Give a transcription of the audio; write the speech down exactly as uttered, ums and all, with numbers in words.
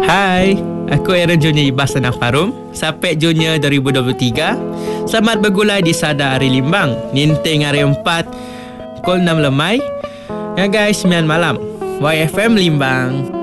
Hai, aku Aaron Junior Ibas Tanah Parum, Sapek Junior dua ribu dua puluh tiga. Selamat bergulai di Sada Hari Limbang, Ninting Hari empat, Pukul enam lemai. Ya guys, sembilan malam. Y F M Limbang.